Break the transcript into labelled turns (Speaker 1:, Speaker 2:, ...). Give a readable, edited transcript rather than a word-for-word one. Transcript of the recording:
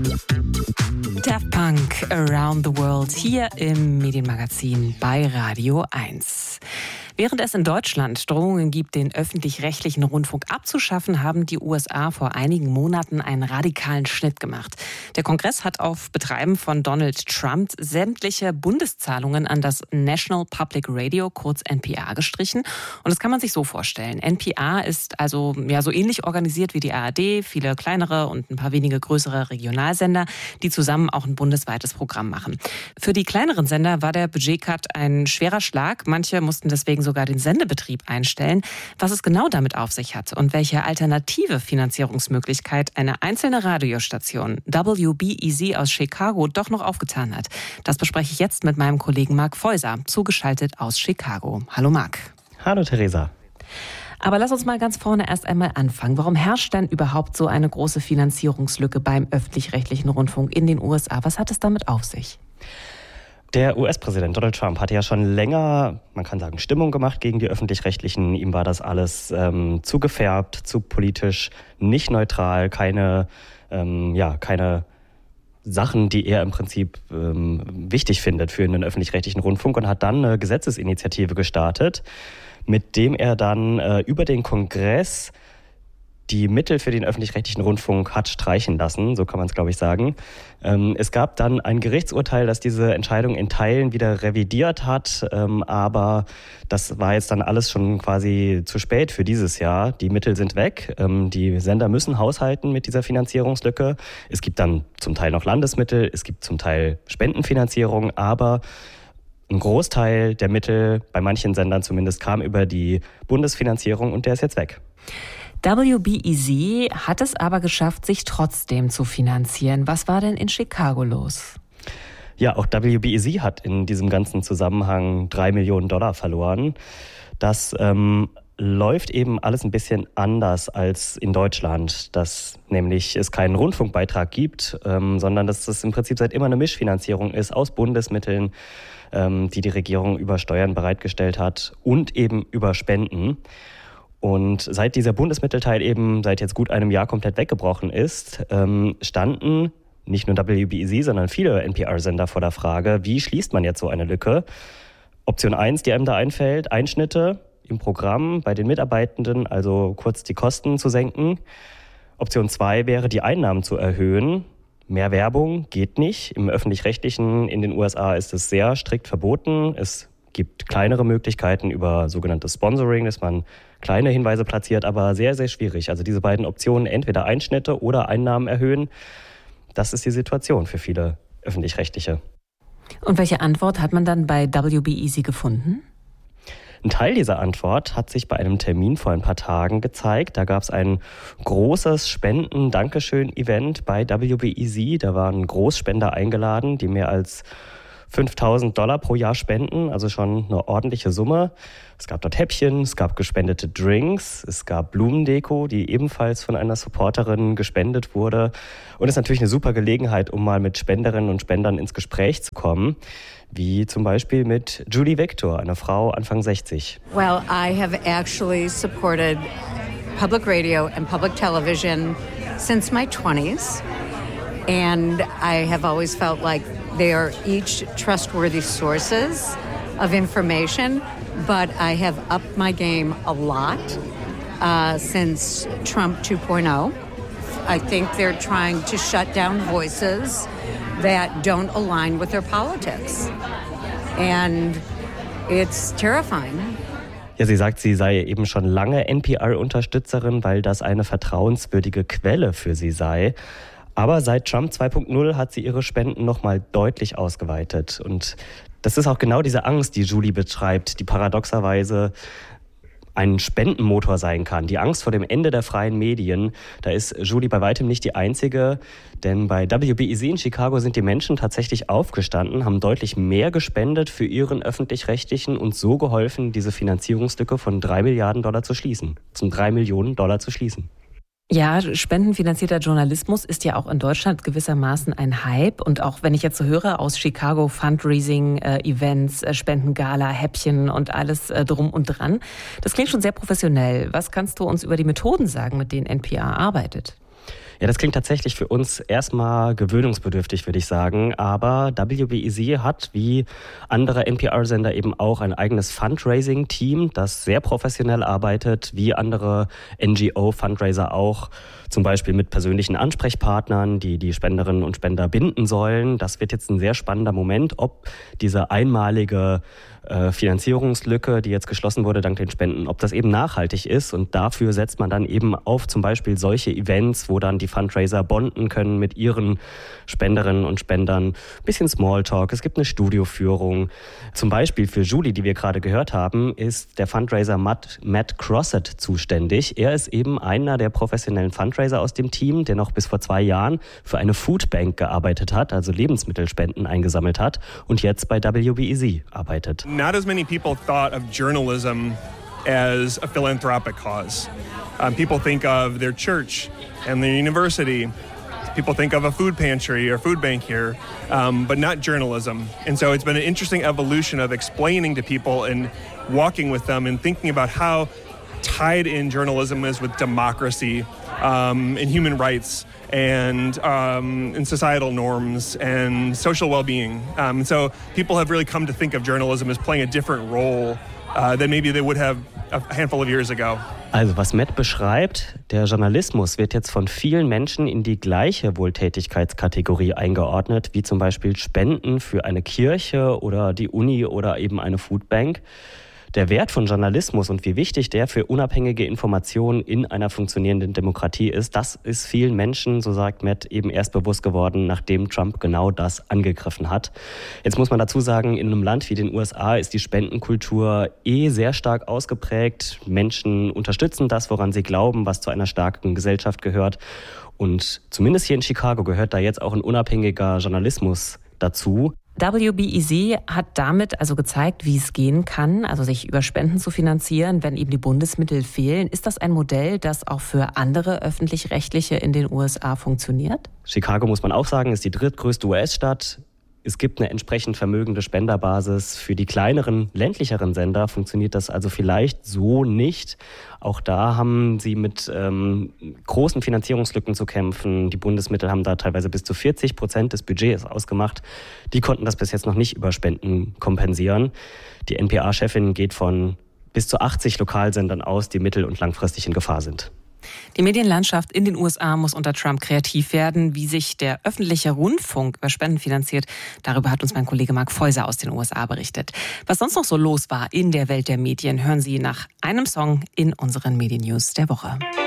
Speaker 1: Daft Punk, Around the World, hier im Medienmagazin bei Radio 1. Während es in Deutschland Drohungen gibt, den öffentlich-rechtlichen Rundfunk abzuschaffen, haben die USA vor einigen Monaten einen radikalen Schnitt gemacht. Der Kongress hat auf Betreiben von Donald Trump sämtliche Bundeszahlungen an das National Public Radio, kurz NPR, gestrichen. Und das kann man sich so vorstellen. NPR ist also so ähnlich organisiert wie die ARD, viele kleinere und ein paar wenige größere Regionalsender, die zusammen auch ein bundesweites Programm machen. Für die kleineren Sender war der Budgetcut ein schwerer Schlag. Manche mussten deswegen sogar den Sendebetrieb einstellen. Was es genau damit auf sich hat und welche alternative Finanzierungsmöglichkeit eine einzelne Radiostation, WBEZ aus Chicago, doch noch aufgetan hat, das bespreche ich jetzt mit meinem Kollegen Marc Feuser, zugeschaltet aus Chicago. Hallo Marc.
Speaker 2: Hallo Theresa.
Speaker 1: Aber lass uns mal ganz vorne erst einmal anfangen. Warum herrscht denn überhaupt so eine große Finanzierungslücke beim öffentlich-rechtlichen Rundfunk in den USA? Was hat es damit auf sich?
Speaker 2: Der US-Präsident Donald Trump hatte ja schon länger, man kann sagen, Stimmung gemacht gegen die Öffentlich-Rechtlichen. Ihm war das alles zu gefärbt, zu politisch, nicht neutral, keine Sachen, die er im Prinzip wichtig findet für einen öffentlich-rechtlichen Rundfunk, und hat dann eine Gesetzesinitiative gestartet, mit dem er dann über den Kongress die Mittel für den öffentlich-rechtlichen Rundfunk hat streichen lassen, so kann man es, glaube ich, sagen. Es gab dann ein Gerichtsurteil, das diese Entscheidung in Teilen wieder revidiert hat, aber das war jetzt dann alles schon quasi zu spät für dieses Jahr. Die Mittel sind weg, die Sender müssen haushalten mit dieser Finanzierungslücke. Es gibt dann zum Teil noch Landesmittel, es gibt zum Teil Spendenfinanzierung, aber ein Großteil der Mittel, bei manchen Sendern zumindest, kam über die Bundesfinanzierung und der ist jetzt weg.
Speaker 1: WBEZ hat es aber geschafft, sich trotzdem zu finanzieren. Was war denn in Chicago los?
Speaker 2: Ja, auch WBEZ hat in diesem ganzen Zusammenhang $3 Millionen verloren. Das läuft eben alles ein bisschen anders als in Deutschland, dass nämlich es keinen Rundfunkbeitrag gibt, sondern dass es im Prinzip seit immer eine Mischfinanzierung ist aus Bundesmitteln, die die Regierung über Steuern bereitgestellt hat und eben über Spenden. Und seit dieser Bundesmittelteil eben seit jetzt gut einem Jahr komplett weggebrochen ist, standen nicht nur WBEZ, sondern viele NPR-Sender vor der Frage, wie schließt man jetzt so eine Lücke? Option 1, die einem da einfällt, Einschnitte im Programm bei den Mitarbeitenden, also kurz die Kosten zu senken. Option 2 wäre, die Einnahmen zu erhöhen. Mehr Werbung geht nicht. Im Öffentlich-Rechtlichen in den USA ist es sehr strikt verboten. Es gibt kleinere Möglichkeiten über sogenanntes Sponsoring, dass man kleine Hinweise platziert, aber sehr, sehr schwierig. Also diese beiden Optionen, entweder Einschnitte oder Einnahmen erhöhen, das ist die Situation für viele Öffentlich-Rechtliche.
Speaker 1: Und welche Antwort hat man dann bei WBEZ gefunden?
Speaker 2: Ein Teil dieser Antwort hat sich bei einem Termin vor ein paar Tagen gezeigt. Da gab es ein großes Spenden-Dankeschön-Event bei WBEZ. Da waren Großspender eingeladen, die mehr als $5.000 pro Jahr spenden, also schon eine ordentliche Summe. Es gab dort Häppchen, es gab gespendete Drinks, es gab Blumendeko, die ebenfalls von einer Supporterin gespendet wurde. Und es ist natürlich eine super Gelegenheit, um mal mit Spenderinnen und Spendern ins Gespräch zu kommen, wie zum Beispiel mit Julie Victor, einer Frau Anfang 60.
Speaker 3: Well, I have actually supported public radio and public television since my 20s. And I have always felt like they are each trustworthy sources of information, but I have upped my game a lot since Trump 2.0. I think they're trying to shut down voices that don't align with their politics. And it's terrifying.
Speaker 2: Ja, sie sagt, sie sei eben schon lange NPR-Unterstützerin, weil das eine vertrauenswürdige Quelle für sie sei. Aber seit Trump 2.0 hat sie ihre Spenden nochmal deutlich ausgeweitet. Und das ist auch genau diese Angst, die Julie beschreibt, die paradoxerweise ein Spendenmotor sein kann. Die Angst vor dem Ende der freien Medien, da ist Julie bei weitem nicht die einzige. Denn bei WBEZ in Chicago sind die Menschen tatsächlich aufgestanden, haben deutlich mehr gespendet für ihren Öffentlich-Rechtlichen und so geholfen, diese Finanzierungslücke von $3 Milliarden zu schließen. Zum $3 Millionen zu schließen.
Speaker 1: Ja, spendenfinanzierter Journalismus ist ja auch in Deutschland gewissermaßen ein Hype. Und auch wenn ich jetzt so höre aus Chicago, Fundraising-Events, Spendengala, Häppchen und alles drum und dran, das klingt schon sehr professionell. Was kannst du uns über die Methoden sagen, mit denen NPR arbeitet?
Speaker 2: Ja, das klingt tatsächlich für uns erstmal gewöhnungsbedürftig, würde ich sagen. Aber WBEZ hat wie andere NPR-Sender eben auch ein eigenes Fundraising-Team, das sehr professionell arbeitet, wie andere NGO-Fundraiser auch. Zum Beispiel mit persönlichen Ansprechpartnern, die die Spenderinnen und Spender binden sollen. Das wird jetzt ein sehr spannender Moment, ob diese einmalige Finanzierungslücke, die jetzt geschlossen wurde dank den Spenden, ob das eben nachhaltig ist. Und dafür setzt man dann eben auf zum Beispiel solche Events, wo dann die Fundraiser bonden können mit ihren Spenderinnen und Spendern. Ein bisschen Smalltalk, es gibt eine Studioführung. Zum Beispiel für Julie, die wir gerade gehört haben, ist der Fundraiser Matt Crossett zuständig. Er ist eben einer der professionellen Fundraiser aus dem Team, der noch bis vor 2 Jahren für eine Foodbank gearbeitet hat, also Lebensmittelspenden eingesammelt hat und jetzt bei WBEZ arbeitet.
Speaker 4: Not as many people thought of journalism as a philanthropic cause. People think of their church and their university. People think of a food pantry or food bank here, but not journalism. And so it's been an interesting evolution of explaining to people and walking with them and thinking about how tied in journalism is with democracy and human rights and societal norms and social well-being. So people have really come to think of journalism as playing a different role than maybe they would have a handful of years ago.
Speaker 2: Also was Matt beschreibt, der Journalismus wird jetzt von vielen Menschen in die gleiche Wohltätigkeitskategorie eingeordnet, wie zum Beispiel Spenden für eine Kirche oder die Uni oder eben eine Foodbank. Der Wert von Journalismus und wie wichtig der für unabhängige Informationen in einer funktionierenden Demokratie ist, das ist vielen Menschen, so sagt Matt, eben erst bewusst geworden, nachdem Trump genau das angegriffen hat. Jetzt muss man dazu sagen, in einem Land wie den USA ist die Spendenkultur sehr stark ausgeprägt. Menschen unterstützen das, woran sie glauben, was zu einer starken Gesellschaft gehört. Und zumindest hier in Chicago gehört da jetzt auch ein unabhängiger Journalismus dazu.
Speaker 1: WBEZ hat damit also gezeigt, wie es gehen kann, also sich über Spenden zu finanzieren, wenn eben die Bundesmittel fehlen. Ist das ein Modell, das auch für andere öffentlich-rechtliche in den USA funktioniert?
Speaker 2: Chicago, muss man auch sagen, ist die drittgrößte US-Stadt. Es gibt eine entsprechend vermögende Spenderbasis. Für die kleineren, ländlicheren Sender funktioniert das also vielleicht so nicht. Auch da haben sie mit großen Finanzierungslücken zu kämpfen. Die Bundesmittel haben da teilweise bis zu 40% des Budgets ausgemacht. Die konnten das bis jetzt noch nicht über Spenden kompensieren. Die NPR-Chefin geht von bis zu 80 Lokalsendern aus, die mittel- und langfristig in Gefahr sind.
Speaker 1: Die Medienlandschaft in den USA muss unter Trump kreativ werden. Wie sich der öffentliche Rundfunk über Spenden finanziert, darüber hat uns mein Kollege Marc Feuser aus den USA berichtet. Was sonst noch so los war in der Welt der Medien, hören Sie nach einem Song in unseren Medien-News der Woche.